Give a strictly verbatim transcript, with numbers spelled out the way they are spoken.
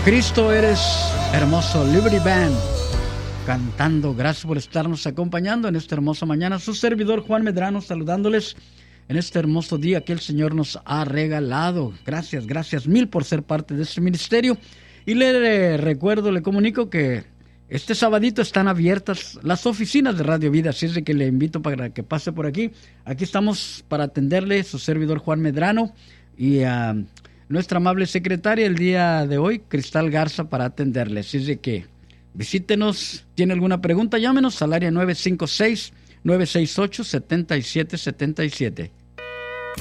Cristo eres hermoso, Liberty Band, cantando. Gracias por estarnos acompañando en esta hermosa mañana. Su servidor Juan Medrano saludándoles en este hermoso día que el Señor nos ha regalado. Gracias, gracias mil por ser parte de este ministerio. Y le recuerdo, le comunico que este sabadito están abiertas las oficinas de Radio Vida, así es de que le invito para que pase por aquí. Aquí estamos para atenderle, su servidor Juan Medrano y uh, nuestra amable secretaria el día de hoy, Cristal Garza, para atenderle. Así es de que visítenos, tiene alguna pregunta, llámenos al área nueve cinco seis, nueve seis ocho, siete siete siete siete.